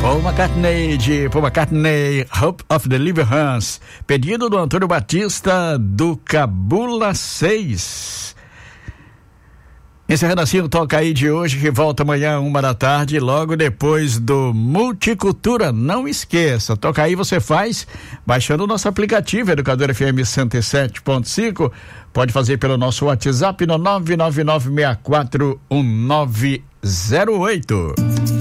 Paul McCartney, Hope of Deliverance, pedido do Antônio Batista do Cabula 6. Encerrando assim o Toca Aí de hoje, que volta amanhã 1h, logo depois do Multicultura. Não esqueça, Toca Aí você faz baixando o nosso aplicativo Educador FM 107.5. Pode fazer pelo nosso WhatsApp no 999641908.